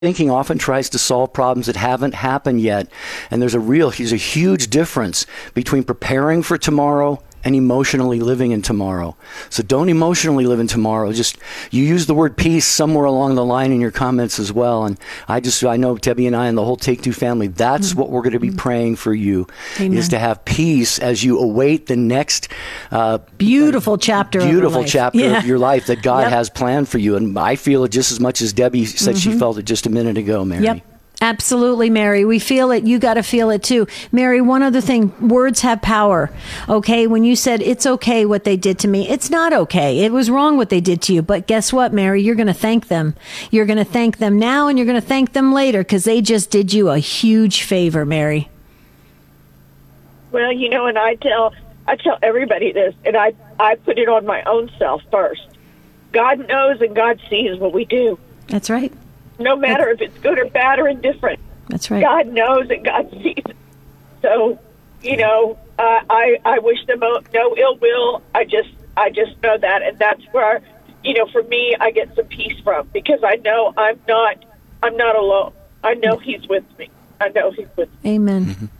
thinking often tries to solve problems that haven't happened yet. And there's a huge difference between preparing for tomorrow and emotionally living in tomorrow. So don't emotionally live in tomorrow. Just, you use the word peace somewhere along the line in your comments as well. And I know Debbie and I and the whole Take Two family, that's what we're going to be praying for you. Amen. Is to have peace as you await the next beautiful chapter of your life that God has planned for you. And I feel it just as much as Debbie said she felt it just a minute ago, Mary. Yep. Absolutely, Mary. We feel it. You got to feel it too. Mary, one other thing, words have power. Okay. When you said it's okay what they did to me, it's not okay. It was wrong what they did to you. But guess what, Mary? You're going to thank them. You're going to thank them now and you're going to thank them later because they just did you a huge favor, Mary. Well, and I tell everybody this, and I put it on my own self first. God knows and God sees what we do. That's right. No matter if it's good or bad or indifferent. That's right. God knows and God sees it. So, I wish them no ill will. I just know that, and that's where, for me, I get some peace from, because I know I'm not alone. I know He's with me. Amen.